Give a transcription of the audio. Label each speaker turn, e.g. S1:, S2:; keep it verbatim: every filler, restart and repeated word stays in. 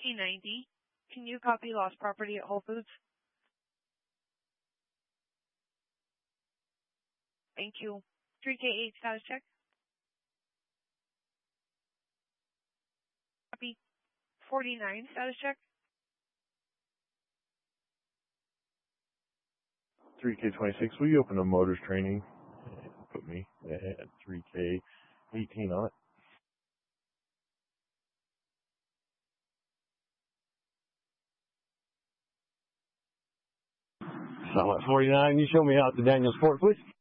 S1: K ninety. Can you copy lost property at Whole Foods? Thank you. three K eight status check. Copy. forty-nine status check.
S2: three K twenty-six, will you open a motors training and put me at three K eighteen on it? So I'm at forty-nine. You show me out to Daniel Sport, please.